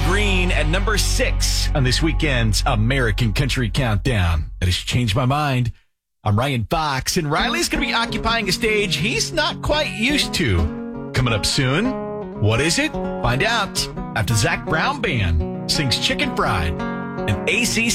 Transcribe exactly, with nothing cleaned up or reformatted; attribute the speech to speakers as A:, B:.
A: Green at number six on this weekend's American Country Countdown. That has changed my mind. I'm Ryan Fox, and Riley's going to be occupying a stage he's not quite used to. Coming up soon, what is it? Find out after Zach Brown Band sings Chicken Fried and A C